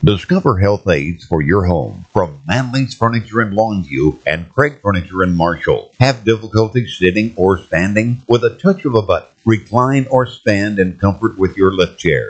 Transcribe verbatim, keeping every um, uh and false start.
Discover health aids for your home from Manley's Furniture in Longview and Craig Furniture in Marshall. Have difficulty sitting or standing? With a touch of a button, recline or stand in comfort with your lift chair.